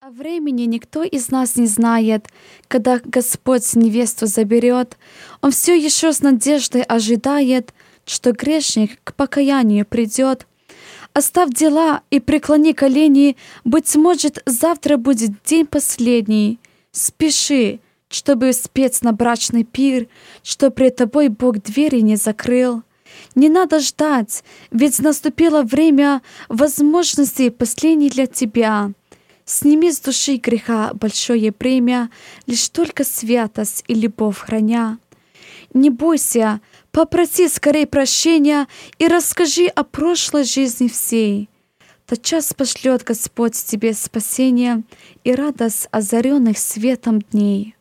О времени никто из нас не знает, когда Господь невесту заберет. Он все еще с надеждой ожидает, что грешник к покаянию придет. Оставь дела и преклони колени, быть может, завтра будет день последний. Спеши, чтобы успеть на брачный пир, что пред тобой Бог двери не закрыл. Не надо ждать, ведь наступило время возможностей последней для тебя. Сними с души греха большое бремя, лишь только святость и любовь храня. Не бойся, попроси скорей прощения и расскажи о прошлой жизни всей. Тотчас пошлет Господь тебе спасение и радость озаренных светом дней.